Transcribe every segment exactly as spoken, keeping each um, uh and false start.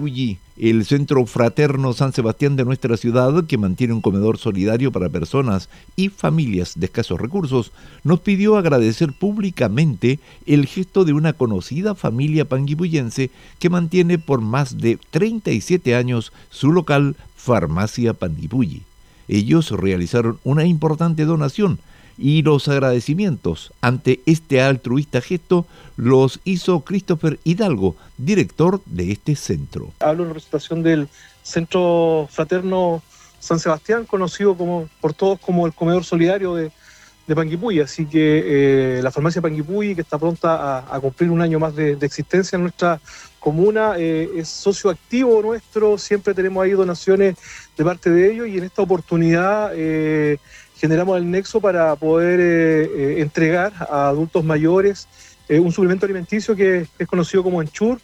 Panguipulli, el Centro Fraterno San Sebastián de nuestra ciudad, que mantiene un comedor solidario para personas y familias de escasos recursos, nos pidió agradecer públicamente el gesto de una conocida familia panguipullense que mantiene por más de treinta y siete años su local Farmacia Panguipulli. Ellos realizaron una importante donación y los agradecimientos ante este altruista gesto los hizo Christopher Hidalgo, director de este centro. Hablo en representación del Centro Fraterno San Sebastián, conocido como, por todos como el comedor solidario de, de Panguipulli. Así que eh, la farmacia Panguipulli, que está pronta a, a cumplir un año más de, de existencia en nuestra comuna, eh, es socio activo nuestro, siempre tenemos ahí donaciones de parte de ellos y en esta oportunidad eh, generamos el nexo para poder eh, eh, entregar a adultos mayores eh, un suplemento alimenticio que, que es conocido como Ensure,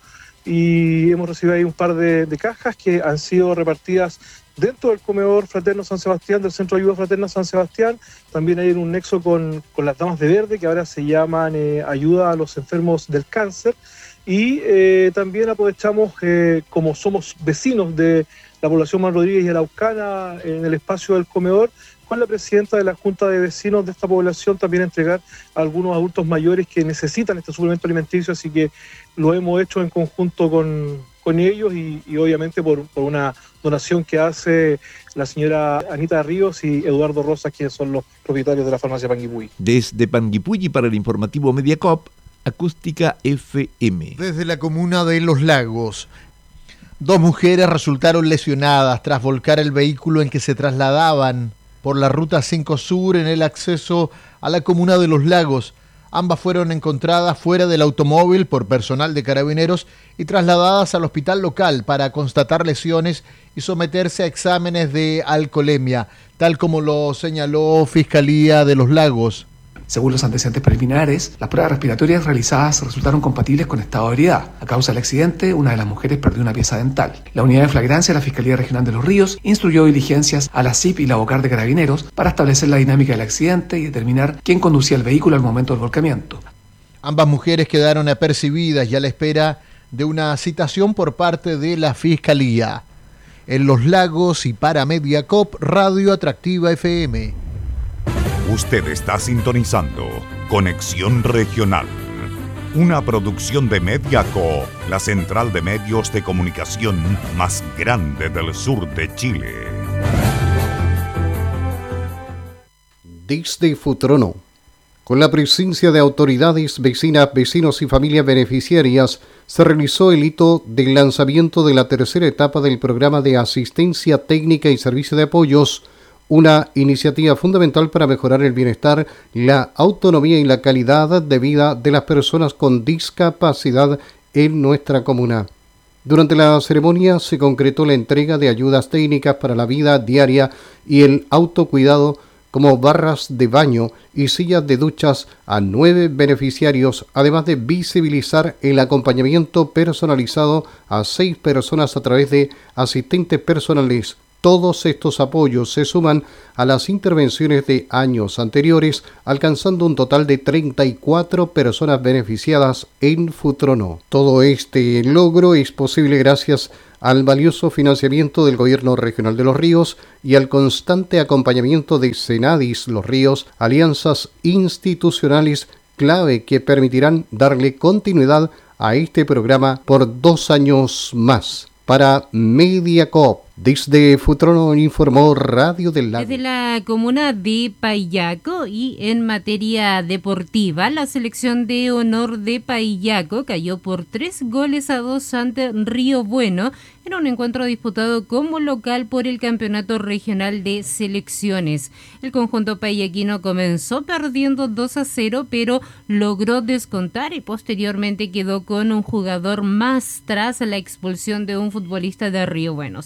y hemos recibido ahí un par de, de cajas que han sido repartidas dentro del comedor fraterno San Sebastián, del Centro de Ayuda Fraterna San Sebastián. También hay un nexo con, con las Damas de Verde, que ahora se llaman eh, Ayuda a los Enfermos del Cáncer. Y eh, también aprovechamos, eh, como somos vecinos de la población Man Rodríguez y Araucana, en el espacio del comedor, con la presidenta de la Junta de Vecinos de esta población, también entregar a algunos adultos mayores que necesitan este suplemento alimenticio, así que lo hemos hecho en conjunto con, con ellos y, y obviamente por, por una donación que hace la señora Anita Ríos y Eduardo Rosas, quienes son los propietarios de la farmacia Panguipulli. Desde Panguipulli para el informativo Mediacop, Acústica F M. Desde la comuna de Los Lagos, dos mujeres resultaron lesionadas tras volcar el vehículo en que se trasladaban por la ruta cinco Sur en el acceso a la comuna de Los Lagos. Ambas fueron encontradas fuera del automóvil por personal de Carabineros y trasladadas al hospital local para constatar lesiones y someterse a exámenes de alcoholemia, tal como lo señaló Fiscalía de Los Lagos. Según los antecedentes preliminares, las pruebas respiratorias realizadas resultaron compatibles con estado de ebriedad. A causa del accidente, una de las mujeres perdió una pieza dental. La unidad de flagrancia de la Fiscalía Regional de Los Ríos instruyó diligencias a la C I P y la Bocar de Carabineros para establecer la dinámica del accidente y determinar quién conducía el vehículo al momento del volcamiento. Ambas mujeres quedaron apercibidas y a la espera de una citación por parte de la Fiscalía. En Los Lagos y para Mediacop, Radio Atractiva F M. Usted está sintonizando Conexión Regional, una producción de Mediaco, la central de medios de comunicación más grande del sur de Chile. Desde Futrono, con la presencia de autoridades, vecinas, vecinos y familias beneficiarias, se realizó el hito del lanzamiento de la tercera etapa del programa de asistencia técnica y servicio de apoyos, una iniciativa fundamental para mejorar el bienestar, la autonomía y la calidad de vida de las personas con discapacidad en nuestra comuna. Durante la ceremonia se concretó la entrega de ayudas técnicas para la vida diaria y el autocuidado, como barras de baño y sillas de duchas a nueve beneficiarios, además de visibilizar el acompañamiento personalizado a seis personas a través de asistentes personales. Todos estos apoyos se suman a las intervenciones de años anteriores, alcanzando un total de treinta y cuatro personas beneficiadas en Futrono. Todo este logro es posible gracias al valioso financiamiento del Gobierno Regional de Los Ríos y al constante acompañamiento de Senadis Los Ríos, alianzas institucionales clave que permitirán darle continuidad a este programa por dos años más. Para Mediacop, desde Futrono informó Radio del Lago. Desde la comuna de Paillaco y en materia deportiva, la selección de honor de Paillaco cayó por tres goles a dos ante Río Bueno en un encuentro disputado como local por el Campeonato Regional de Selecciones. El conjunto paillaquino comenzó perdiendo dos a cero, pero logró descontar y posteriormente quedó con un jugador más tras la expulsión de un futbolista de Río Bueno. Sin embargo,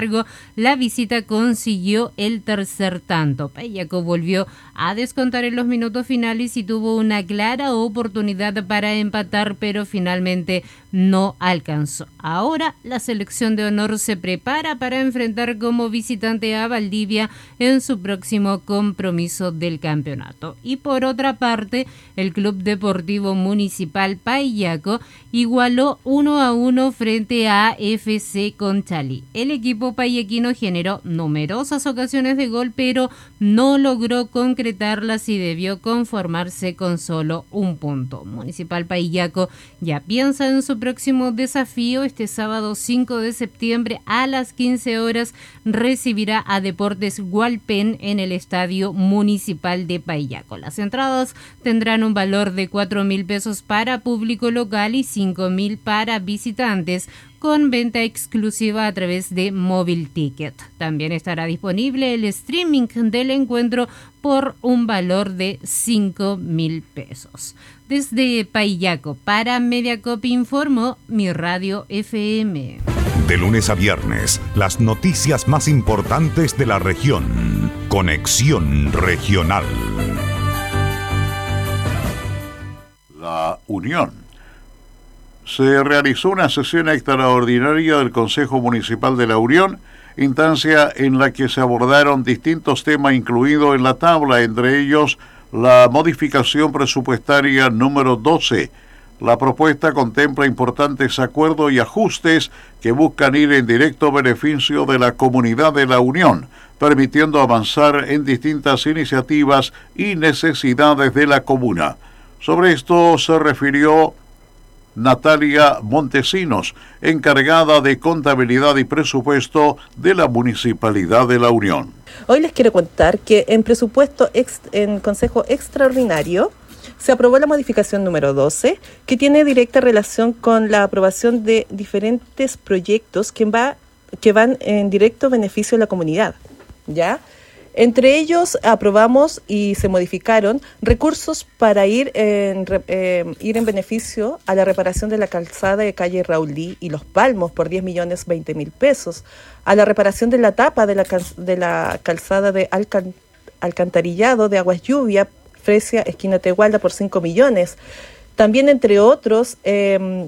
embargo, la visita consiguió el tercer tanto. Paillaco volvió a descontar en los minutos finales y tuvo una clara oportunidad para empatar, pero finalmente no alcanzó. Ahora la selección de honor se prepara para enfrentar como visitante a Valdivia en su próximo compromiso del campeonato. Y por otra parte, el Club Deportivo Municipal Paillaco igualó uno a uno frente a F C Conchalí. El equipo paillaquino generó numerosas ocasiones de gol, pero no logró concretarlas y debió conformarse con solo un punto. Municipal Paillaco ya piensa en su próximo desafío. Este sábado cinco de septiembre a las quince horas recibirá a Deportes Hualpén en el Estadio Municipal de Paillaco. Las entradas tendrán un valor de cuatro mil pesos para público local y cinco mil para visitantes, con venta exclusiva a través de Móvil Ticket. También estará disponible el streaming del encuentro por un valor de cinco mil pesos. Desde Paillaco para Mediacop informó Mi Radio F M. De lunes a viernes, las noticias más importantes de la región. Conexión Regional. La Unión. Se realizó una sesión extraordinaria del Consejo Municipal de La Unión, instancia en la que se abordaron distintos temas incluidos en la tabla, entre ellos la modificación presupuestaria número doce. La propuesta contempla importantes acuerdos y ajustes que buscan ir en directo beneficio de la comunidad de La Unión, permitiendo avanzar en distintas iniciativas y necesidades de la comuna. Sobre esto se refirió Natalia Montesinos, encargada de contabilidad y presupuesto de la Municipalidad de La Unión. Hoy les quiero contar que en presupuesto ex, en Consejo Extraordinario se aprobó la modificación número doce, que tiene directa relación con la aprobación de diferentes proyectos que, va, que van en directo beneficio de la comunidad, ¿ya? Entre ellos aprobamos y se modificaron recursos para ir en, eh, ir en beneficio a la reparación de la calzada de calle Raulí y Los Palmos por diez millones veinte mil pesos, a la reparación de la tapa de la, de la calzada de Alcan, Alcantarillado de Aguas Lluvia, Fresia, esquina Tehualda por cinco millones. También, entre otros, eh,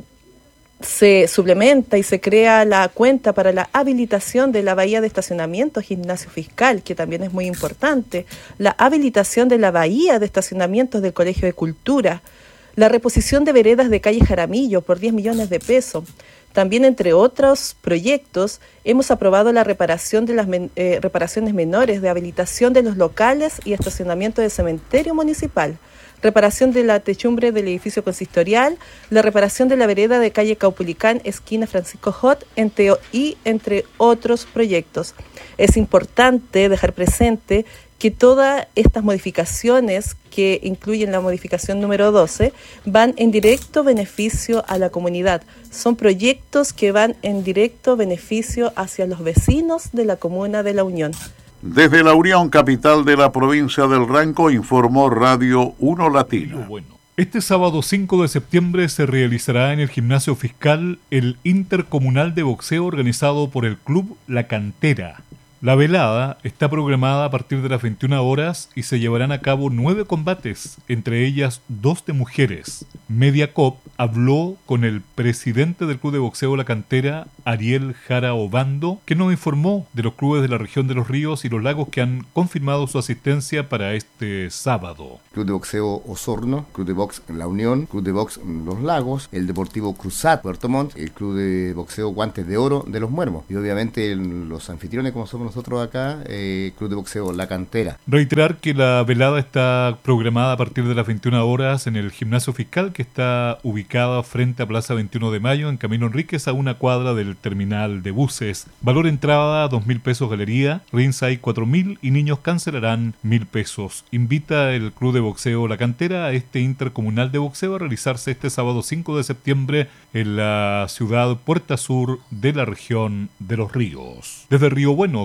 se suplementa y se crea la cuenta para la habilitación de la bahía de estacionamiento gimnasio fiscal, que también es muy importante, la habilitación de la bahía de estacionamientos del Colegio de Cultura, la reposición de veredas de calle Jaramillo por diez millones de pesos. También, entre otros proyectos, hemos aprobado la reparación de las men- eh, reparaciones menores de habilitación de los locales y estacionamiento del cementerio municipal, reparación de la techumbre del edificio consistorial, la reparación de la vereda de calle Caupolicán, esquina Francisco Jot, entre, y entre otros proyectos. Es importante dejar presente que todas estas modificaciones, que incluyen la modificación número doce, van en directo beneficio a la comunidad. Son proyectos que van en directo beneficio hacia los vecinos de la comuna de La Unión. Desde La Unión, capital de la provincia del Ranco, informó Radio uno Latino. Bueno, este sábado cinco de septiembre se realizará en el Gimnasio Fiscal el Intercomunal de Boxeo organizado por el Club La Cantera. La velada está programada a partir de las veintiuna horas y se llevarán a cabo nueve combates, entre ellas dos de mujeres. Mediacop habló con el presidente del Club de Boxeo La Cantera, Ariel Jara Obando, que nos informó de los clubes de la región de Los Ríos y Los Lagos que han confirmado su asistencia para este sábado. Club de Boxeo Osorno, Club de Box La Unión, Club de Box Los Lagos, el Deportivo Cruzat Puerto Montt, el Club de Boxeo Guantes de Oro de Los Muermos y obviamente el, los anfitriones como somos nosotros acá, eh, Club de Boxeo La Cantera. Reiterar que la velada está programada a partir de las veintiuna horas en el Gimnasio Fiscal, que está ubicado frente a Plaza veintiuno de Mayo en Camino Enríquez, a una cuadra del terminal de buses. Valor entrada dos mil pesos galería, ringside cuatro mil y niños cancelarán mil pesos. Invita el Club de Boxeo La Cantera a este intercomunal de boxeo a realizarse este sábado cinco de septiembre en la ciudad Puerta Sur de la región de Los Ríos. Desde Río Bueno,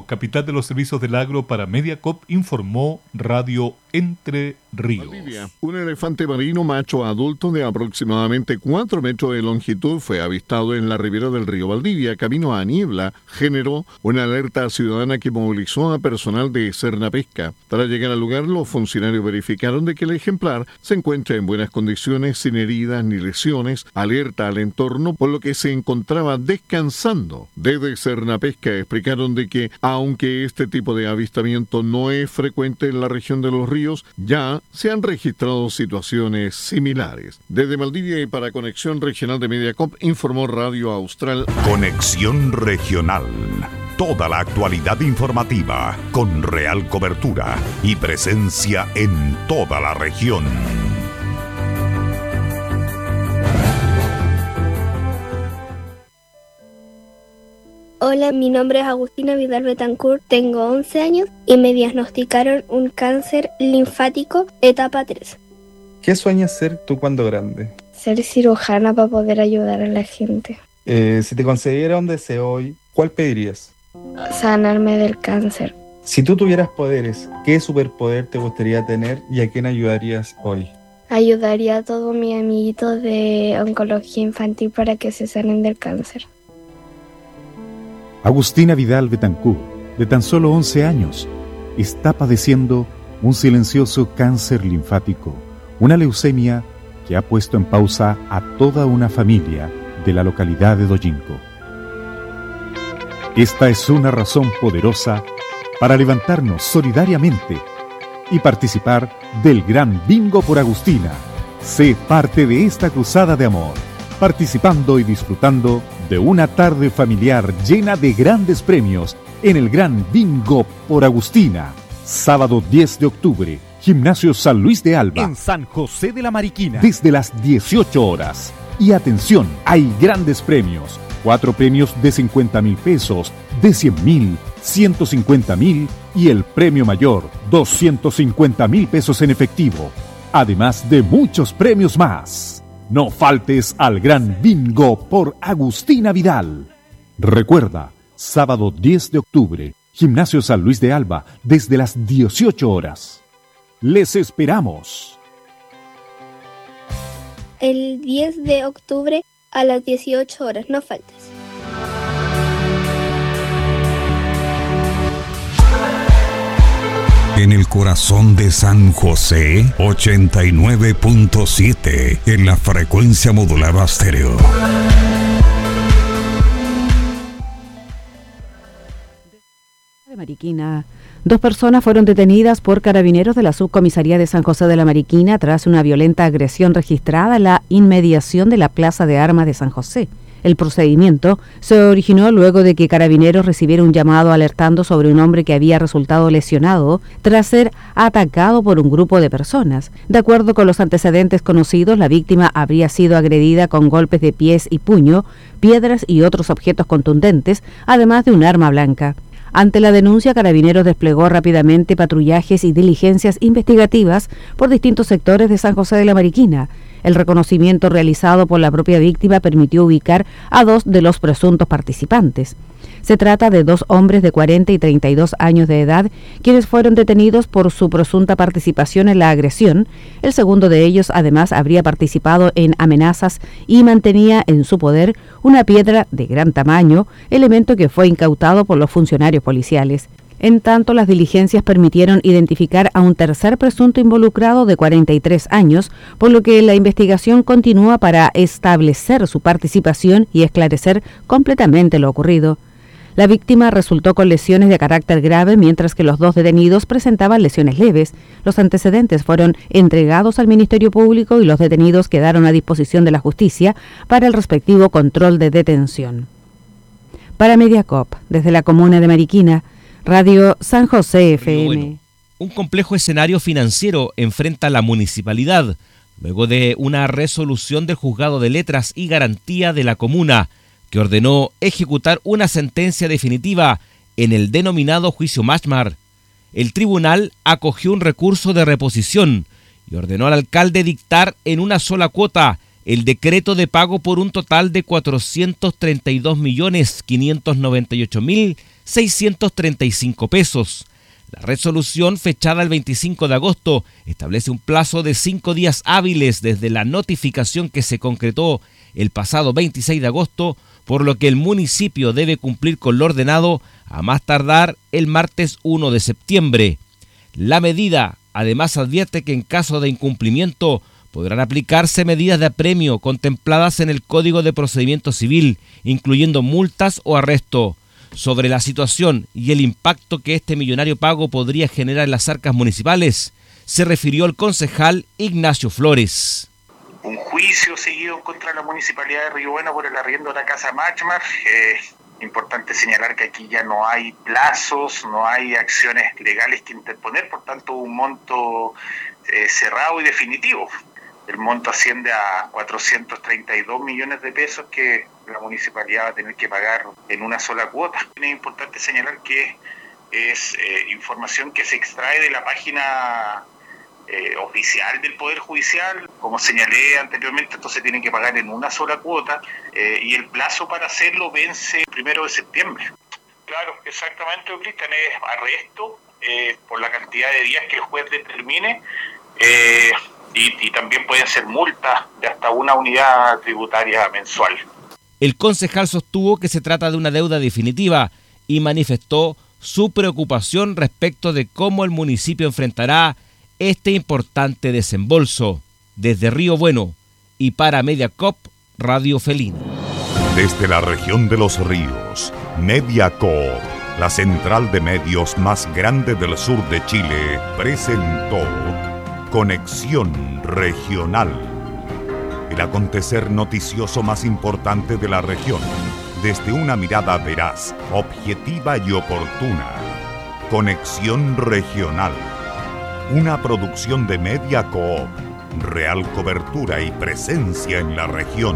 capital de los servicios del agro para Mediacorp, informó Radio Entre Ríos. Valdivia. Un elefante marino macho adulto de aproximadamente cuatro metros de longitud fue avistado en la ribera del río Valdivia, camino a Niebla. Generó una alerta ciudadana que movilizó a personal de Cernapesca. Tras llegar al lugar, los funcionarios verificaron de que el ejemplar se encuentra en buenas condiciones, sin heridas ni lesiones. Alerta al entorno, por lo que se encontraba descansando. Desde Cernapesca explicaron de que, aunque este tipo de avistamiento no es frecuente en la región de los ríos, ya se han registrado situaciones similares. Desde Valdivia y para Conexión Regional de Mediacorp, informó Radio Austral. Conexión Regional. Toda la actualidad informativa con real cobertura y presencia en toda la región. Hola, mi nombre es Agustina Vidal Betancourt, tengo once años y me diagnosticaron un cáncer linfático etapa tres. ¿Qué sueñas ser tú cuando grande? Ser cirujana para poder ayudar a la gente. Eh, si te concediera un deseo hoy, ¿cuál pedirías? Sanarme del cáncer. Si tú tuvieras poderes, ¿qué superpoder te gustaría tener y a quién ayudarías hoy? Ayudaría a todos mis amiguitos de oncología infantil para que se sanen del cáncer. Agustina Vidal Betancourt, de tan solo once años, está padeciendo un silencioso cáncer linfático, una leucemia que ha puesto en pausa a toda una familia de la localidad de Dojinco. Esta es una razón poderosa para levantarnos solidariamente y participar del Gran Bingo por Agustina. Sé parte de esta cruzada de amor, participando y disfrutando de una tarde familiar llena de grandes premios en el Gran Bingo por Agustina. Sábado diez de octubre, Gimnasio San Luis de Alba, en San José de la Mariquina, desde las dieciocho horas. Y atención, hay grandes premios. Cuatro premios de cincuenta mil pesos, de cien mil, ciento cincuenta mil y el premio mayor, doscientos cincuenta mil pesos en efectivo. Además de muchos premios más. No faltes al Gran Bingo por Agustina Vidal. Recuerda, sábado diez de octubre, Gimnasio San Luis de Alba, desde las dieciocho horas. Les esperamos. El diez de octubre a las dieciocho horas, no faltes. En el corazón de San José, ochenta y nueve punto siete, en la frecuencia modulada estéreo. De Mariquina. Dos personas fueron detenidas por carabineros de la subcomisaría de San José de la Mariquina tras una violenta agresión registrada en la inmediación de la Plaza de Armas de San José. El procedimiento se originó luego de que carabineros recibiera un llamado alertando sobre un hombre que había resultado lesionado tras ser atacado por un grupo de personas. De acuerdo con los antecedentes conocidos, la víctima habría sido agredida con golpes de pies y puño, piedras y otros objetos contundentes, además de un arma blanca. Ante la denuncia, Carabineros desplegó rápidamente patrullajes y diligencias investigativas por distintos sectores de San José de la Mariquina. El reconocimiento realizado por la propia víctima permitió ubicar a dos de los presuntos participantes. Se trata de dos hombres de cuarenta y treinta y dos años de edad, quienes fueron detenidos por su presunta participación en la agresión. El segundo de ellos, además, habría participado en amenazas y mantenía en su poder una piedra de gran tamaño, elemento que fue incautado por los funcionarios policiales. En tanto, las diligencias permitieron identificar a un tercer presunto involucrado de cuarenta y tres años, por lo que la investigación continúa para establecer su participación y esclarecer completamente lo ocurrido. La víctima resultó con lesiones de carácter grave, mientras que los dos detenidos presentaban lesiones leves. Los antecedentes fueron entregados al Ministerio Público y los detenidos quedaron a disposición de la justicia para el respectivo control de detención. Para Mediacorp, desde la comuna de Mariquina, Radio San José F M. Bueno, un complejo escenario financiero enfrenta a la municipalidad luego de una resolución del Juzgado de Letras y Garantía de la comuna que ordenó ejecutar una sentencia definitiva en el denominado juicio Machmar. El tribunal acogió un recurso de reposición y ordenó al alcalde dictar en una sola cuota el decreto de pago por un total de cuatrocientos treinta y dos millones quinientos noventa y ocho mil seiscientos treinta y cinco pesos. La resolución, fechada el veinticinco de agosto, establece un plazo de cinco días hábiles desde la notificación que se concretó el pasado veintiséis de agosto, por lo que el municipio debe cumplir con lo ordenado a más tardar el martes primero de septiembre. La medida, además, advierte que en caso de incumplimiento podrán aplicarse medidas de apremio contempladas en el Código de Procedimiento Civil, incluyendo multas o arresto. Sobre la situación y el impacto que este millonario pago podría generar en las arcas municipales, se refirió el concejal Ignacio Flores. Un juicio seguido contra la Municipalidad de Río Bueno por el arriendo de la Casa Machmar. Eh, importante señalar que aquí ya no hay plazos, no hay acciones legales que interponer, por tanto un monto eh, cerrado y definitivo. El monto asciende a cuatrocientos treinta y dos millones de pesos que la municipalidad va a tener que pagar en una sola cuota. Es importante señalar que es eh, información que se extrae de la página eh, oficial del Poder Judicial. Como señalé anteriormente, esto se tiene que pagar en una sola cuota eh, y el plazo para hacerlo vence el primero de septiembre. Claro, exactamente, Cristian, es arresto eh, por la cantidad de días que el juez determine. Eh, Y, y también pueden ser multas de hasta una unidad tributaria mensual. El concejal sostuvo que se trata de una deuda definitiva y manifestó su preocupación respecto de cómo el municipio enfrentará este importante desembolso. Desde Río Bueno y para Mediacoop, Radio Felina. Desde la región de los ríos, Mediacoop, la central de medios más grande del sur de Chile, presentó Conexión Regional, el acontecer noticioso más importante de la región, desde una mirada veraz, objetiva y oportuna. Conexión Regional, una producción de Mediacoop, real cobertura y presencia en la región.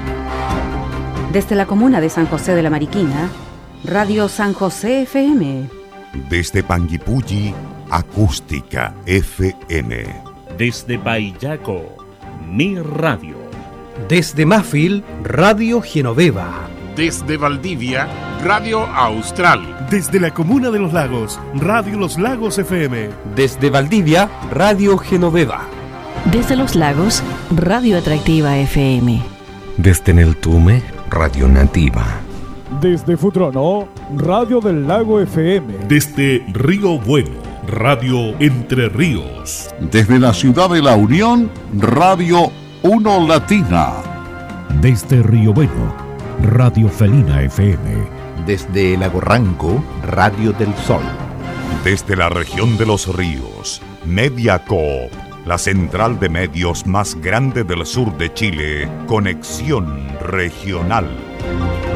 Desde la comuna de San José de la Mariquina, Radio San José F M. Desde Panguipulli, Acústica F M. Desde Paillaco, Mi Radio. Desde Mafil, Radio Genoveva. Desde Valdivia, Radio Austral. Desde la comuna de Los Lagos, Radio Los Lagos F M. Desde Valdivia, Radio Genoveva. Desde Los Lagos, Radio Atractiva F M. Desde Neltume, Radio Nativa. Desde Futrono, Radio del Lago F M. Desde Río Bueno, Radio Entre Ríos. Desde la ciudad de La Unión, Radio Uno Latina. Desde Río Bueno, Radio Felina F M. Desde Lago Ranco, Radio del Sol. Desde la región de los ríos, Mediacoop, la central de medios más grande del sur de Chile, Conexión Regional.